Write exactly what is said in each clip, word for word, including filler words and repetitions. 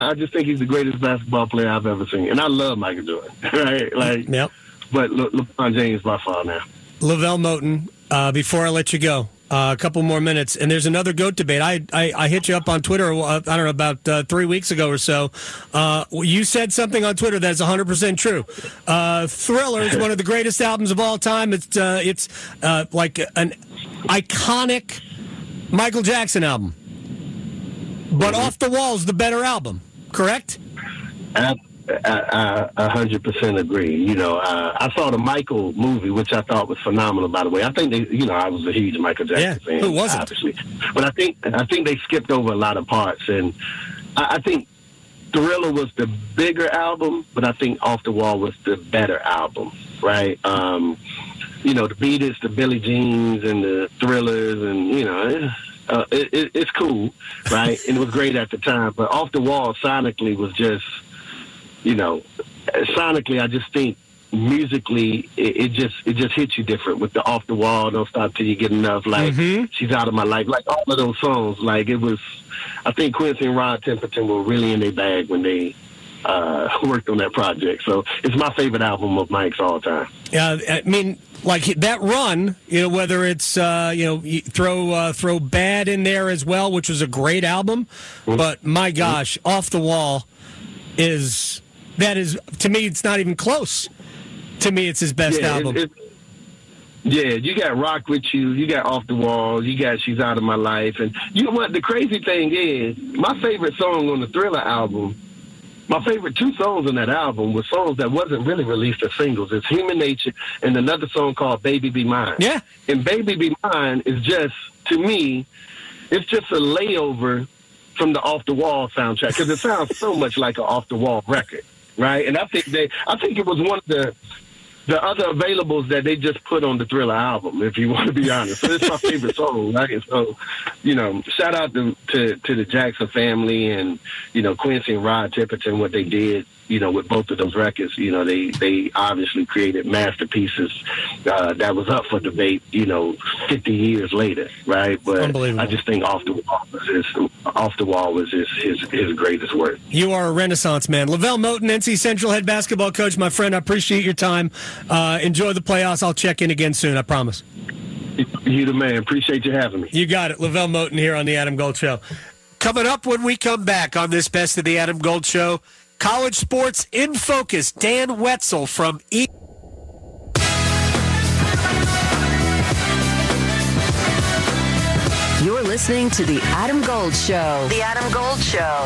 I just think he's the greatest basketball player I've ever seen. And I love Michael Jordan, right? Like, yep. But Le- LeBron James by far now. LaVelle Moton, uh, before I let you go, uh, a couple more minutes, and there's another GOAT debate. I, I, I hit you up on Twitter, uh, I don't know, about uh, three weeks ago or so. Uh, you said something on Twitter that's one hundred percent true. Uh, Thriller is one of the greatest albums of all time. It's, uh, it's uh, like an iconic Michael Jackson album. But mm-hmm. Off the Wall is the better album, correct? I, I, I one hundred percent agree. You know, uh, I saw the Michael movie, which I thought was phenomenal, by the way. I think they, you know, I was a huge Michael Jackson yeah, fan. Who wasn't? Obviously. But I think, I think they skipped over a lot of parts. And I, I think Thriller was the bigger album, but I think Off the Wall was the better album, right? Um, you know, the Beat It, the Billie Jeans, and the Thrillers, and, you know, uh, it, it, it's cool, right? And it was great at the time. But Off the Wall, sonically, was just, you know, sonically, I just think musically, it, it just it just hits you different with the Off the Wall, Don't Stop Till You Get Enough, like mm-hmm. She's Out of My Life, like all of those songs. Like it was, I think Quincy and Rod Temperton were really in their bag when they uh, worked on that project. So it's my favorite album of Mike's all time. Yeah, I mean, like that run, you know, whether it's uh, you know, you throw uh, throw Bad in there as well, which was a great album, mm-hmm. but my gosh, mm-hmm. Off the Wall is. That is, to me, it's not even close. To me, it's his best yeah, album. It, it, yeah, you got Rock With You, you got Off the Wall, you got She's Out of My Life. And you know what? The crazy thing is, my favorite song on the Thriller album, my favorite two songs on that album were songs that wasn't really released as singles. It's Human Nature and another song called Baby Be Mine. Yeah. And Baby Be Mine is just, to me, it's just a layover from the Off the Wall soundtrack because it sounds so much like an Off the Wall record. Right, and I think they, I think it was one of the the other availables that they just put on the Thriller album, if you want to be honest. So it's my favorite song, right? So, you know, shout out to, to to the Jackson family and, you know, Quincy and Rod Temperton, what they did, you know, with both of those records. You know, they, they obviously created masterpieces uh, that was up for debate, you know, fifty years later, right? But I just think Off the Wall was his, Off the Wall was his, his, his greatest work. You are a Renaissance man. LaVelle Moton, N C Central head basketball coach, my friend, I appreciate your time. Uh, enjoy the playoffs. I'll check in again soon, I promise. You the man. Appreciate you having me. You got it. LaVelle Moton here on the Adam Gold Show. Coming up when we come back on this Best of the Adam Gold Show, College Sports in Focus, Dan Wetzel from E. You're listening to The Adam Gold Show. The Adam Gold Show.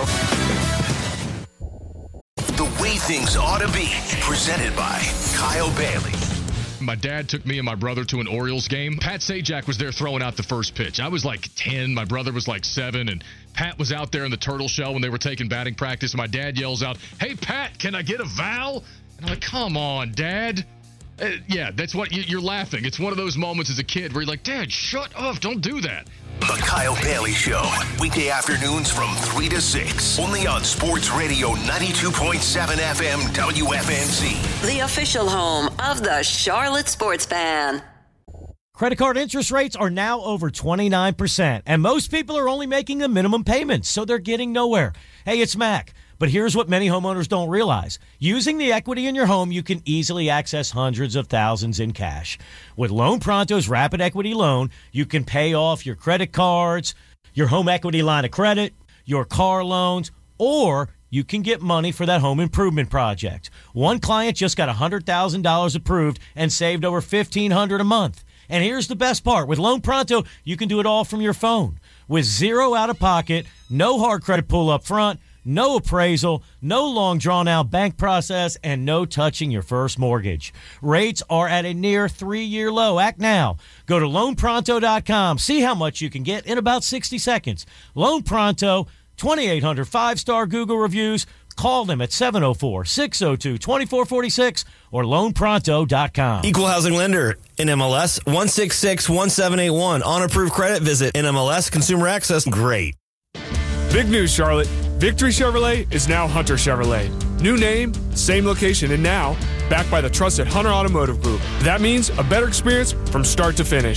The way things ought to be. Presented by Kyle Bailey. My dad took me and my brother to an Orioles game. Pat Sajak was there throwing out the first pitch. I was like ten. My brother was like seven. And Pat was out there in the turtle shell when they were taking batting practice. And my dad yells out, "Hey, Pat, can I get a vowel?" And I'm like, "Come on, Dad." Uh, yeah, that's what you, you're laughing. It's one of those moments as a kid where you're like, "Dad, shut up. Don't do that." The Kyle Bailey Show, weekday afternoons from three to six, only on Sports Radio ninety-two point seven F M W F N Z. The official home of the Charlotte Sports Fan. Credit card interest rates are now over twenty-nine percent, and most people are only making the minimum payments, so they're getting nowhere. Hey, it's Mac. But here's what many homeowners don't realize. Using the equity in your home, you can easily access hundreds of thousands in cash. With Loan Pronto's Rapid Equity Loan, you can pay off your credit cards, your home equity line of credit, your car loans, or you can get money for that home improvement project. One client just got one hundred thousand dollars approved and saved over fifteen hundred dollars a month. And here's the best part. With Loan Pronto, you can do it all from your phone. With zero out-of-pocket, no hard credit pull up front, no appraisal, no long drawn-out bank process, and no touching your first mortgage. Rates are at a near three-year low. Act now. Go to loan pronto dot com. See how much you can get in about sixty seconds. Loan Pronto, twenty-eight hundred five-star Google reviews. Call them at seven oh four, six oh two, two four four six or loan pronto dot com. Equal housing lender, N M L S one six six one seven eight one. On approved credit, visit N M L S Consumer Access. Great. Big news, Charlotte. Victory Chevrolet is now Hunter Chevrolet. New name, same location, and now backed by the trusted Hunter Automotive Group. That means a better experience from start to finish.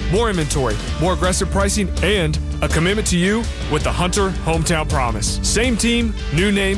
more inventory, more aggressive pricing, and a commitment to you with the Hunter Hometown Promise. Same team, new name,